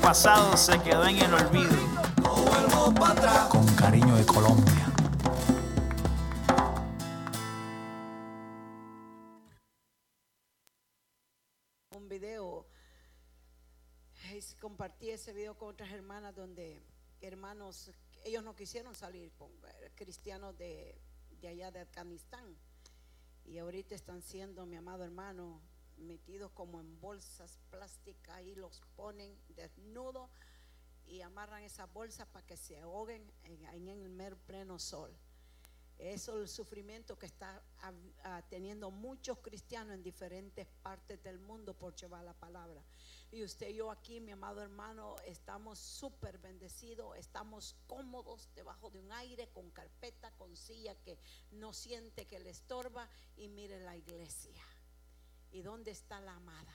pasado se quedó en el olvido. No vuelvo para atrás. Con cariño de Colombia. Un video, compartí ese video con otras hermanas donde hermanos, ellos no quisieron salir, cristianos de allá de Afganistán, y ahorita están siendo, mi amado hermano, metidos como en bolsas plásticas y los ponen desnudos y amarran esas bolsas para que se ahoguen en el mero pleno sol. Eso es el sufrimiento que está teniendo muchos cristianos en diferentes partes del mundo por llevar la palabra. Y usted y yo aquí, mi amado hermano, estamos súper bendecidos, estamos cómodos debajo de un aire, con carpeta, con silla que no siente que le estorba. Y mire la iglesia. ¿Y dónde está la amada?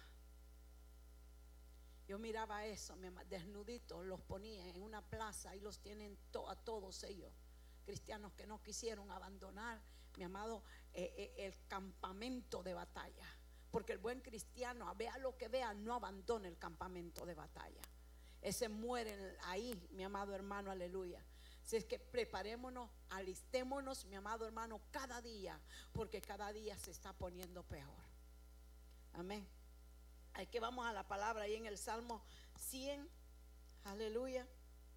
Yo miraba eso, desnuditos, los ponía en una plaza, ahí los tienen a todos ellos. Cristianos que no quisieron abandonar, mi amado, el campamento de batalla. Porque el buen cristiano, vea lo que vea, no abandona el campamento de batalla. Ese muere ahí, mi amado hermano, aleluya. Si es que preparémonos, alistémonos, mi amado hermano, cada día, porque cada día se está poniendo peor. Amén. Ahí que vamos a la palabra ahí en el Salmo 100, aleluya.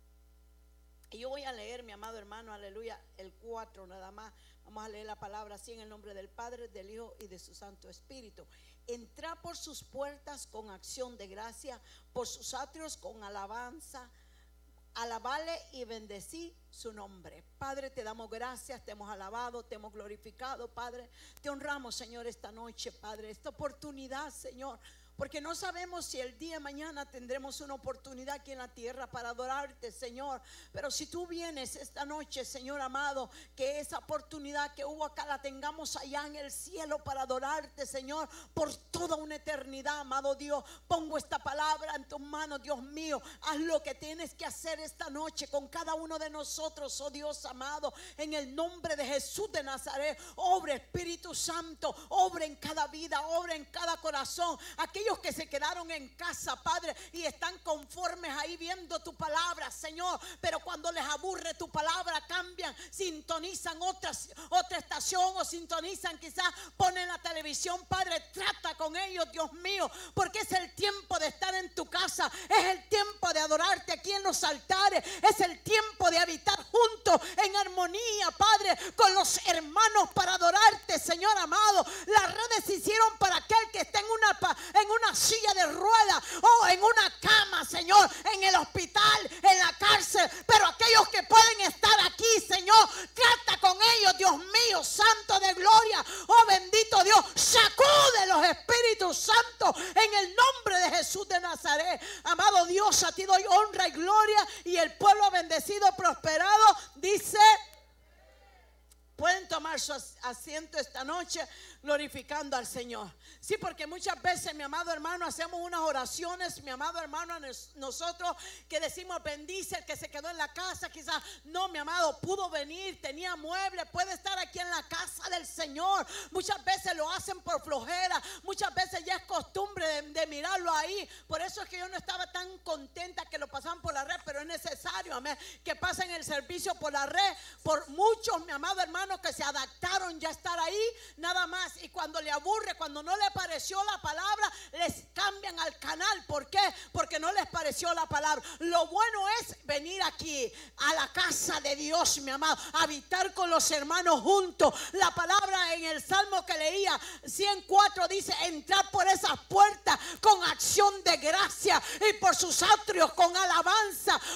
Y yo voy a leer, mi amado hermano, aleluya, el 4 nada más. Vamos a leer la palabra así en el nombre del Padre, del Hijo y de su Santo Espíritu. Entrad por sus puertas con acción de gracia, por sus atrios con alabanza. Alabale y bendecí su nombre. Padre, te damos gracias, te hemos alabado, te hemos glorificado, Padre. Te honramos, Señor, esta noche, Padre, esta oportunidad, Señor. Porque no sabemos si el día de mañana tendremos una oportunidad aquí en la tierra para adorarte, Señor. Pero si tú vienes esta noche, Señor amado, que esa oportunidad que hubo acá la tengamos allá en el cielo para adorarte, Señor, por toda una eternidad, amado Dios. Pongo esta palabra en tus manos, Dios mío. Haz lo que tienes que hacer esta noche con cada uno de nosotros, oh Dios amado. En el nombre de Jesús de Nazaret, obra Espíritu Santo, obra en cada vida, obra en cada corazón. Aquellos que se quedaron en casa, Padre, y están conformes ahí viendo tu palabra, Señor, pero cuando les aburre tu palabra cambian, sintonizan otra estación o sintonizan, quizás ponen la televisión. Padre, trata con ellos, Dios mío, porque es el tiempo de estar en tu casa, es el tiempo de adorarte aquí en los altares, es el tiempo de habitar juntos en armonía, Padre, con los hermanos para adorarte, Señor amado. Las redes se hicieron para aquel que está en una silla de ruedas o en una cama, Señor, en el hospital, en la cárcel, pero aquellos que pueden estar aquí, Señor, trata con ellos, Dios mío, Santo de gloria, oh bendito Dios, sacude los Espíritus Santos en el nombre de Jesús de Nazaret. Amado Dios, a ti doy honra y gloria, y el pueblo bendecido, prosperado, dice. Pueden tomar su asiento esta noche glorificando al Señor. Sí, porque muchas veces, mi amado hermano, hacemos unas oraciones, mi amado hermano, nosotros que decimos bendice el que se quedó en la casa. Quizás no, mi amado, pudo venir, tenía muebles, puede estar aquí en la casa del Señor. Muchas veces lo hacen por flojera, muchas veces ya es costumbre de mirarlo ahí. Por eso es que yo no estaba tan contenta que lo pasaban por la red, pero es necesario, amén, que pasen el servicio por la red. Por muchos, mi amado hermano, que se adaptaron ya a estar ahí, nada más. Y cuando le aburre, cuando no le pareció la palabra, les cambian al canal. ¿Por qué? Porque no les pareció la palabra. Lo bueno es venir aquí a la casa de Dios, mi amado, habitar con los hermanos juntos. La palabra en el Salmo que leía 104 dice: entrar por esas puertas con acción de gracia y por sus atrios con alabanza.